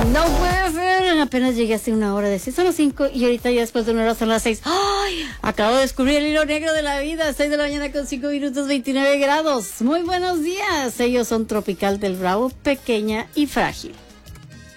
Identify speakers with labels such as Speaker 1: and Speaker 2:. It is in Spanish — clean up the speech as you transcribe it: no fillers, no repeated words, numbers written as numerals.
Speaker 1: No puede ser. Apenas llegué hace una hora de 6 a las 5 y ahorita ya después de una hora son las 6. ¡Ay! Acabo de descubrir el hilo negro de la vida. 6 de la mañana con 5 minutos, 29 grados. Muy buenos días. Ellos son Tropical del Bravo, pequeña y frágil.